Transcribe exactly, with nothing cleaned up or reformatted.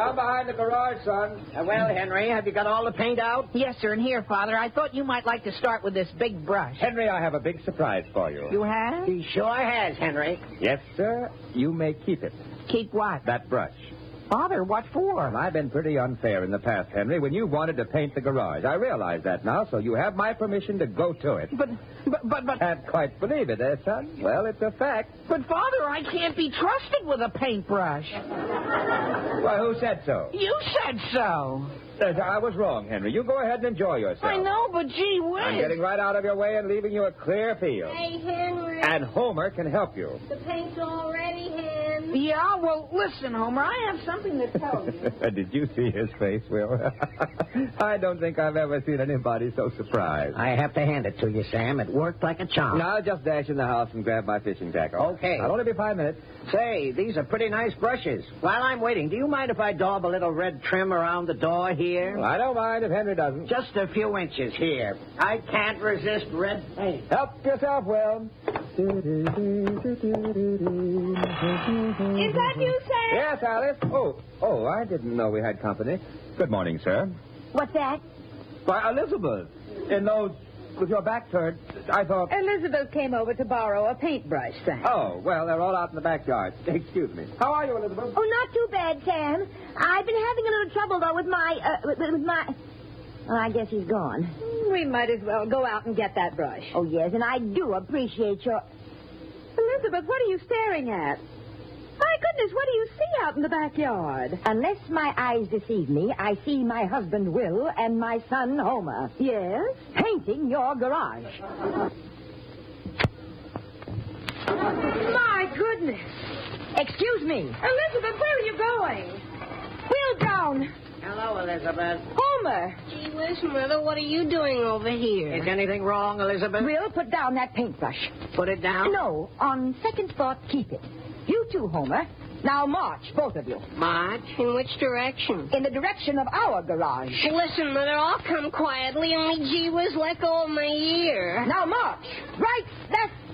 Down behind the garage, son. Uh, well, Henry, have you got all the paint out? Yes, sir, and here, Father, I thought you might like to start with this big brush. Henry, I have a big surprise for you. You have? He sure has, Henry. Yes, sir. You may keep it. Keep what? That brush. Father, what for? Well, I've been pretty unfair in the past, Henry, when you wanted to paint the garage. I realize that now, so you have my permission to go to it. But, but, but, but... Can't quite believe it, eh, son? Well, it's a fact. But, Father, I can't be trusted with a paintbrush. Why, who said so? You said so. Uh, I was wrong, Henry. You go ahead and enjoy yourself. I know, but gee whiz. I'm getting right out of your way and leaving you a clear field. Hey, Henry. And Homer can help you. The paint's all ready, Hen. Yeah, well, listen, Homer, I have something to tell you. Did you see his face, Will? I don't think I've ever seen anybody so surprised. I have to hand it to you, Sam. It worked like a charm. Now, I'll just dash in the house and grab my fishing tackle. Okay. I'll only be five minutes. Say, these are pretty nice brushes. While I'm waiting, do you mind if I daub a little red trim around the door here? Well, I don't mind if Henry doesn't. Just a few inches here. I can't resist red paint. Help yourself, Will. Is that you, Sam? Yes, Alice. Oh, oh, I didn't know we had company. Good morning, sir. What's that? Why, Elizabeth, in those, with your back turned, I thought... Elizabeth came over to borrow a paintbrush, Sam. Oh, well, they're all out in the backyard. Excuse me. How are you, Elizabeth? Oh, not too bad, Sam. I've been having a little trouble, though, with my, uh, with, with my... Well, I guess he's gone. We might as well go out and get that brush. Oh, yes, and I do appreciate your... Elizabeth, what are you staring at? My goodness, what do you see out in the backyard? Unless my eyes deceive me, I see my husband, Will, and my son, Homer. Yes? Painting your garage. My goodness. Excuse me. Elizabeth, where are you going? Will down. Hello, Elizabeth. Homer. Gee whiz, Mother, what are you doing over here? Is anything wrong, Elizabeth? Will, put down that paintbrush. Put it down? No, on second thought, keep it. You too, Homer. Now march, both of you. March? In which direction? In the direction of our garage. Listen, Mother, I'll come quietly, only gee whiz, let go of my ear. Now march. Right, left,